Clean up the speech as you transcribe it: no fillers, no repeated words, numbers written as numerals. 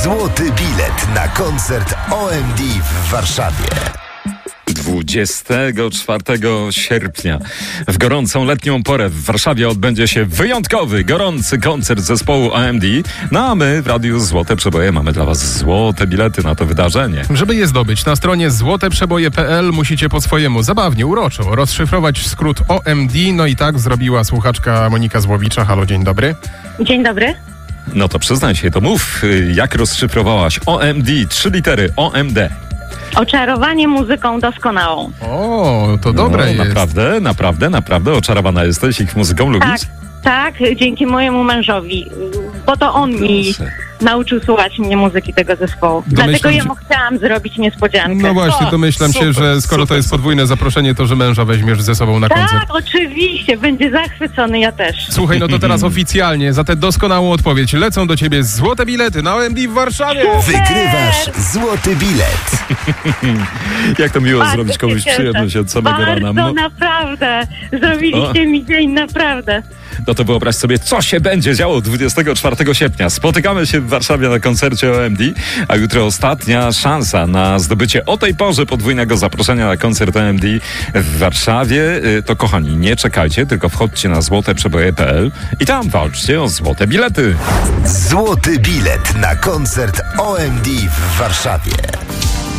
Złoty bilet na koncert OMD w Warszawie. 24 sierpnia w gorącą letnią porę w Warszawie odbędzie się wyjątkowy, gorący koncert zespołu OMD. No a my w Radiu Złote Przeboje mamy dla was złote bilety na to wydarzenie. Żeby je zdobyć, na stronie złoteprzeboje.pl musicie po swojemu, zabawnie, uroczo, rozszyfrować skrót OMD. No i tak zrobiła słuchaczka Monika Złowicza. Halo, dzień dobry. Dzień dobry. No to przyznaj się, to mów, jak rozszyfrowałaś OMD, 3 litery OMD. Oczarowanie muzyką doskonałą. O, to dobre jest. Naprawdę oczarowana jesteś ich muzyką, lubisz? Tak, dzięki mojemu mężowi, bo to on mi nauczył słuchać mnie muzyki tego zespołu. Dlatego jemu chciałam zrobić niespodziankę. No właśnie, domyślam się, że skoro to jest podwójne zaproszenie, to że męża weźmiesz ze sobą na koncert. Tak, oczywiście, będzie zachwycony, ja też. Słuchaj, no to teraz oficjalnie za tę doskonałą odpowiedź lecą do ciebie złote bilety na OMD w Warszawie. Wygrywasz złoty bilet. Jak to miło Bardzo zrobić komuś się cieszę. przyjemność od samego rana. Bardzo, naprawdę. Zrobiliście mi dzień, naprawdę. No to wyobraź sobie, co się będzie działo 24 sierpnia. Spotykamy się w Warszawie na koncercie OMD, a jutro ostatnia szansa na zdobycie o tej porze podwójnego zaproszenia na koncert OMD w Warszawie. To kochani, nie czekajcie, tylko wchodźcie na złoteprzeboje.pl i tam walczcie o złote bilety. Złoty bilet na koncert OMD w Warszawie.